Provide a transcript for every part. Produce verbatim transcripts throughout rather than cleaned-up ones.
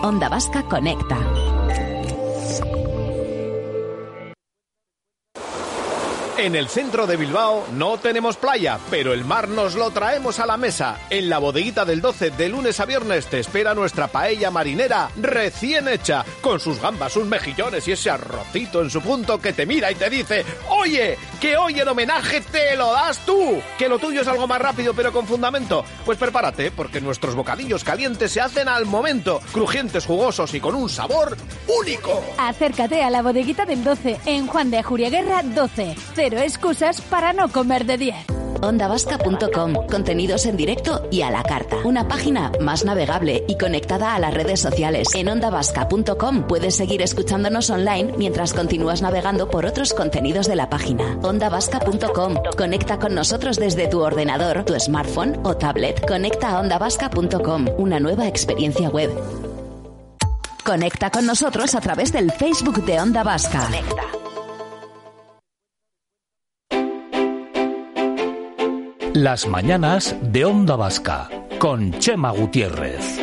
Onda Vasca Conecta. En el centro de Bilbao no tenemos playa, pero el mar nos lo traemos a la mesa. En la bodeguita del doce, de lunes a viernes, te espera nuestra paella marinera recién hecha, con sus gambas, sus mejillones y ese arrocito en su punto que te mira y te dice: oye, que hoy el homenaje te lo das tú, que lo tuyo es algo más rápido pero con fundamento. Pues prepárate, porque nuestros bocadillos calientes se hacen al momento, crujientes, jugosos y con un sabor único. Acércate a la bodeguita del doce, en Juan de Ajuriaguerra doce. Cero excusas para no comer de diez. onda vasca punto com. Contenidos en directo y a la carta. Una página más navegable y conectada a las redes sociales. En onda vasca punto com puedes seguir escuchándonos online mientras continúas navegando por otros contenidos de la página. onda vasca punto com. Conecta con nosotros desde tu ordenador, tu smartphone o tablet. Conecta a onda vasca punto com. Una nueva experiencia web. Conecta con nosotros a través del Facebook de Onda Vasca. Conecta. Las mañanas de Onda Vasca, con Chema Gutiérrez.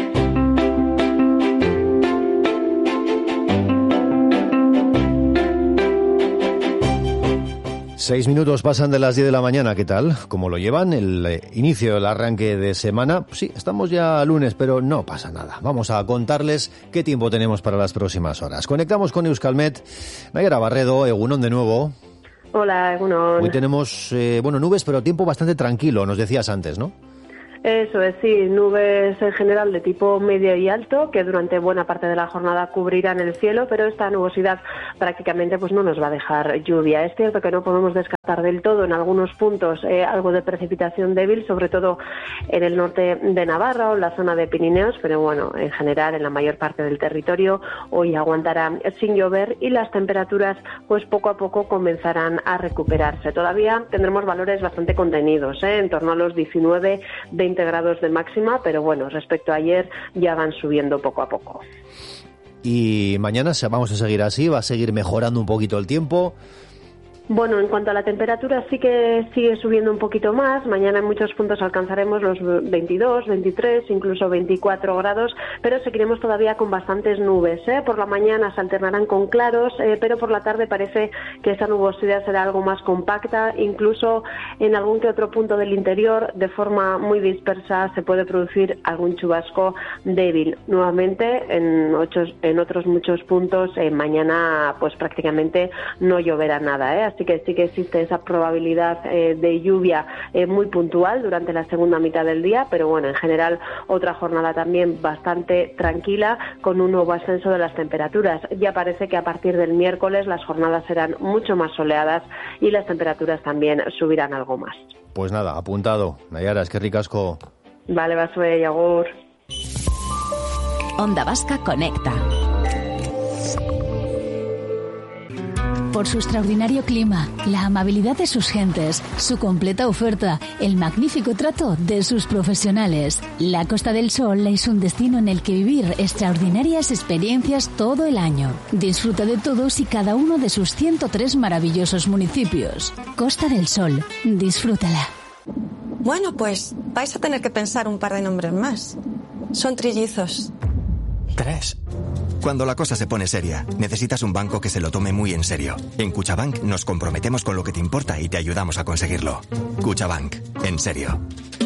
Seis minutos pasan de las diez de la mañana, ¿qué tal? ¿Cómo lo llevan? El eh, inicio del arranque de semana. Sí, estamos ya lunes, pero no pasa nada. Vamos a contarles qué tiempo tenemos para las próximas horas. Conectamos con Euskalmet. Nayara Barredo, Egunon de nuevo. Hola, Egunon. Hoy tenemos, eh, bueno, nubes, pero tiempo bastante tranquilo, nos decías antes, ¿no? Eso es, sí, nubes en general de tipo medio y alto que durante buena parte de la jornada cubrirán el cielo, pero esta nubosidad prácticamente pues no nos va a dejar lluvia. Es cierto que no podemos descartar del todo en algunos puntos eh, algo de precipitación débil, sobre todo en el norte de Navarra o en la zona de Pirineos, pero bueno, en general en la mayor parte del territorio hoy aguantará sin llover y las temperaturas pues poco a poco comenzarán a recuperarse. Todavía tendremos valores bastante contenidos, ¿eh? En torno a los diecinueve, veinte grados de máxima, pero bueno, respecto a ayer ya van subiendo poco a poco. Y mañana vamos a seguir así, va a seguir mejorando un poquito el tiempo. Bueno, en cuanto a la temperatura sí que sigue subiendo un poquito más. Mañana en muchos puntos alcanzaremos los veintidós, veintitrés, incluso veinticuatro grados, pero seguiremos todavía con bastantes nubes, ¿eh? Por la mañana se alternarán con claros, eh, pero por la tarde parece que esa nubosidad será algo más compacta. Incluso en algún que otro punto del interior, de forma muy dispersa, se puede producir algún chubasco débil. Nuevamente, en, ocho, en otros muchos puntos, eh, mañana pues prácticamente no lloverá nada, ¿eh? Así que sí que existe esa probabilidad eh, de lluvia eh, muy puntual durante la segunda mitad del día, pero bueno, en general otra jornada también bastante tranquila con un nuevo ascenso de las temperaturas. Ya parece que a partir del miércoles las jornadas serán mucho más soleadas y las temperaturas también subirán algo más. Pues nada, apuntado. Nayara, es que ricasco. Vale, Basue y agur. Onda Vasca Conecta. Por su extraordinario clima, la amabilidad de sus gentes, su completa oferta, el magnífico trato de sus profesionales. La Costa del Sol es un destino en el que vivir extraordinarias experiencias todo el año. Disfruta de todos y cada uno de sus ciento tres maravillosos municipios. Costa del Sol, disfrútala. Bueno, pues vais a tener que pensar un par de nombres más. Son trillizos. Tres. Cuando la cosa se pone seria, necesitas un banco que se lo tome muy en serio. En Cuchabank nos comprometemos con lo que te importa y te ayudamos a conseguirlo. Cuchabank, en serio.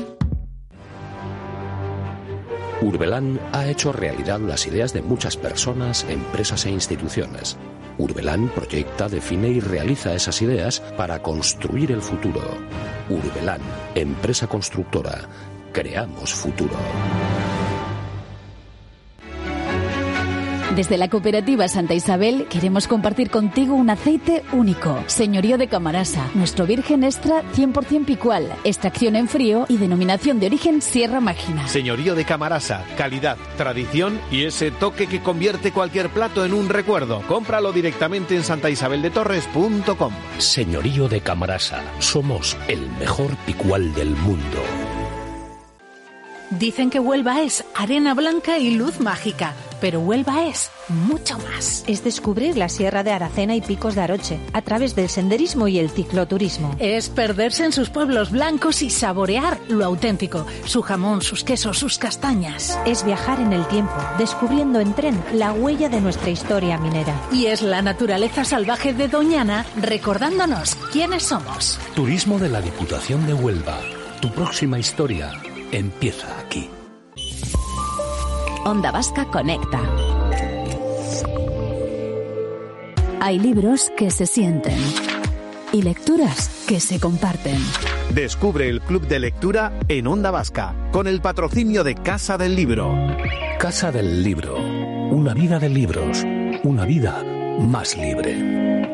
Urbelán ha hecho realidad las ideas de muchas personas, empresas e instituciones. Urbelán proyecta, define y realiza esas ideas para construir el futuro. Urbelán, empresa constructora. Creamos futuro. Desde la cooperativa Santa Isabel queremos compartir contigo un aceite único. Señorío de Camarasa, nuestro virgen extra cien por ciento picual, extracción en frío y denominación de origen Sierra Mágina. Señorío de Camarasa, calidad, tradición y ese toque que convierte cualquier plato en un recuerdo. Cómpralo directamente en santa isabel de torres punto com. Señorío de Camarasa, somos el mejor picual del mundo. Dicen que Huelva es arena blanca y luz mágica. pero Huelva es mucho más. Es descubrir la Sierra de Aracena y Picos de Aroche a través del senderismo y el cicloturismo. Es perderse en sus pueblos blancos y saborear lo auténtico, su jamón, sus quesos, sus castañas. Es viajar en el tiempo, descubriendo en tren la huella de nuestra historia minera. Y es la naturaleza salvaje de Doñana recordándonos quiénes somos. Turismo de la Diputación de Huelva. Tu próxima historia empieza aquí. Onda Vasca Conecta. Hay libros que se sienten y lecturas que se comparten. Descubre el Club de Lectura en Onda Vasca, con el patrocinio de Casa del Libro. Casa del Libro. Una vida de libros. Una vida más libre.